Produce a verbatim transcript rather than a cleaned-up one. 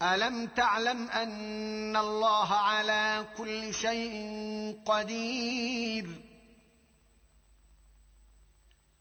الم تعلم ان الله على كل شيء قدير